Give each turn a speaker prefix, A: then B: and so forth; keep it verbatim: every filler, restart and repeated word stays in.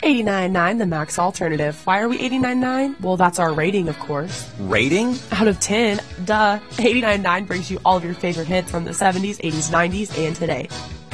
A: eighty-nine point nine, the Max Alternative. Why are we eighty-nine point nine? Well, that's our rating, of course.
B: Rating?
A: Out of ten, duh. eighty-nine point nine brings you all of your favorite hits from the seventies, eighties, nineties, and today.